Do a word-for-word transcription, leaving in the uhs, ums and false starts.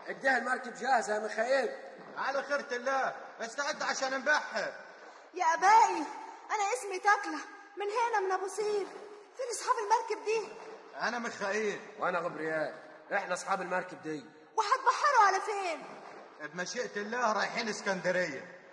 اديها المركب جاهزه يا ميخائيل. على خيرة الله، استعد عشان نبحر. يا ابائي انا اسمي تكله، من هنا من ابو سير. فين اصحاب المركب دي؟ انا ميخائيل. وانا غبريال. احنا اصحاب المركب دي. وهتبحروا على فين؟ بمشيئة الله رايحين اسكندرية.